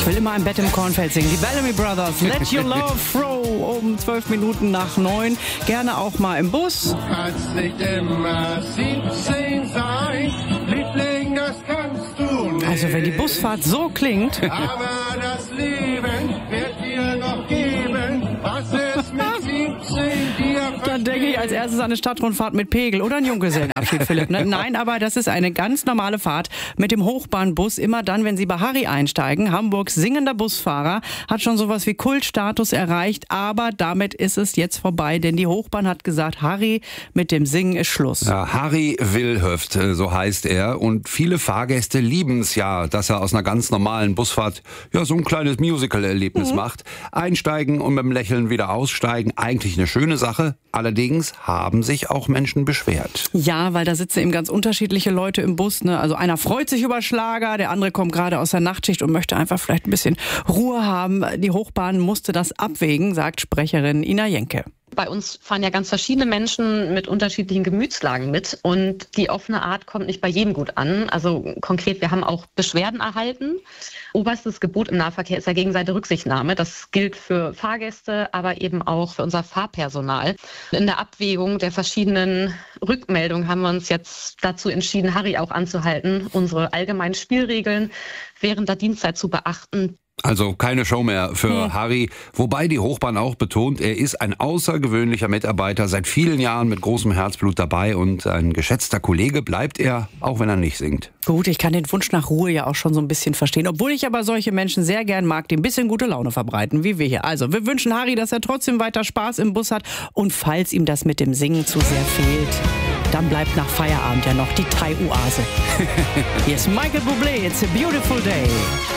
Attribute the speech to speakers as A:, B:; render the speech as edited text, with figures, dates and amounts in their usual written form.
A: Ich will immer ein Bett im Kornfeld singen. Die Bellamy Brothers, Let Your Love Flow, um 12 Minuten nach 9. Gerne auch mal im Bus.
B: Kannst nicht immer 17 sein, Liebling, das kannst du nicht.
A: Also wenn die Busfahrt so klingt.
B: Aber das Leben wird dir noch geben, was es mit 17 dir
A: Dann denke ich als erstes an eine Stadtrundfahrt mit Pegel oder einen Junggesellenabschied, Philipp. Ne? Nein, aber das ist eine ganz normale Fahrt mit dem Hochbahnbus. Immer dann, wenn Sie bei Harry einsteigen. Hamburgs singender Busfahrer hat schon sowas wie Kultstatus erreicht. Aber damit ist es jetzt vorbei, denn die Hochbahn hat gesagt, Harry, mit dem Singen ist Schluss.
C: Ja, Harry Wilhöft, so heißt er. Und viele Fahrgäste lieben es ja, dass er aus einer ganz normalen Busfahrt ja so ein kleines Musical-Erlebnis macht. Einsteigen und mit dem Lächeln wieder aussteigen. Eigentlich eine schöne Sache. Allerdings haben sich auch Menschen beschwert.
A: Ja, weil da sitzen eben ganz unterschiedliche Leute im Bus. Ne? Also einer freut sich über Schlager, der andere kommt gerade aus der Nachtschicht und möchte einfach vielleicht ein bisschen Ruhe haben. Die Hochbahn musste das abwägen, sagt Sprecherin Ina Jenke.
D: Bei uns fahren ja ganz verschiedene Menschen mit unterschiedlichen Gemütslagen mit und die offene Art kommt nicht bei jedem gut an. Also konkret, wir haben auch Beschwerden erhalten. Oberstes Gebot im Nahverkehr ist ja gegenseitige Rücksichtnahme. Das gilt für Fahrgäste, aber eben auch für unser Fahrpersonal. In der Abwägung der verschiedenen Rückmeldungen haben wir uns jetzt dazu entschieden, Harry auch anzuhalten, unsere allgemeinen Spielregeln während der Dienstzeit zu beachten.
C: Also keine Show mehr für Harry, wobei die Hochbahn auch betont, er ist ein außergewöhnlicher Mitarbeiter, seit vielen Jahren mit großem Herzblut dabei und ein geschätzter Kollege bleibt er, auch wenn er nicht singt.
A: Gut, ich kann den Wunsch nach Ruhe ja auch schon so ein bisschen verstehen, obwohl ich aber solche Menschen sehr gern mag, die ein bisschen gute Laune verbreiten, wie wir hier. Also, wir wünschen Harry, dass er trotzdem weiter Spaß im Bus hat und falls ihm das mit dem Singen zu sehr fehlt, dann bleibt nach Feierabend ja noch die Thai-Oase. Hier ist Michael Bublé, It's a Beautiful Day.